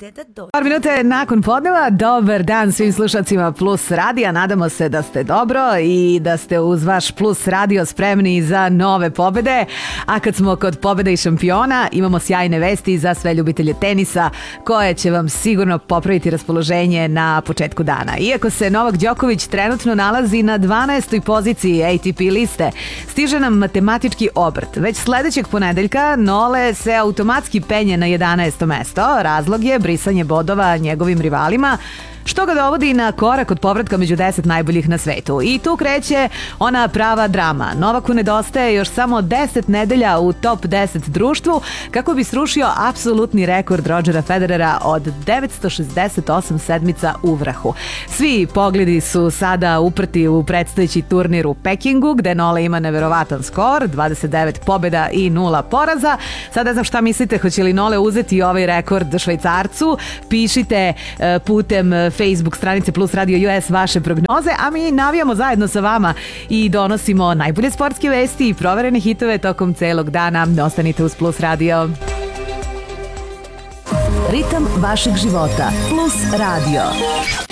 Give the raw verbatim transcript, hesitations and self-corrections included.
bude da dođe. Par minute nakon podneva, dobar dan svim slušacima Plus radija. Nadamo se da ste dobro i da ste uz vaš Plus radio spremni za nove pobede. A kad smo kod pobjede i šampiona, imamo sjajne vesti za sve ljubitelje tenisa koje će vam sigurno popraviti raspoloženje na početku dana. Iako se Novak Đoković trenutno nalazi na dvanaestoj poziciji A T P liste, stiže nam matematički obrt. Već sledećeg ponedeljka Nole se automatski penje na jedanaesto mesto. Razlog je brisanje bodova njegovim rivalima, što ga dovodi na korak od povratka među deset najboljih na svetu. I tu kreće ona prava drama. Novaku nedostaje još samo deset nedelja u top deset društvu kako bi srušio apsolutni rekord Rodgera Federera od devetsto šezdeset osam sedmica u vrhu. Svi pogledi su sada uprti u predstojeći turnir u Pekingu, gde Nole ima neverovatan skor, dvadeset devet pobjeda i nula poraza. Sada ne znam šta mislite, hoće li Nole uzeti ovaj rekord Švajcarcu? Pišite uh, putem Facebook stranice Plus Radio U S vaše prognoze, a mi navijamo zajedno sa vama i donosimo najbolje sportske vesti i proverene hitove tokom celog dana. Ostanite uz Plus Radio. Ritam vašeg života. Plus Radio.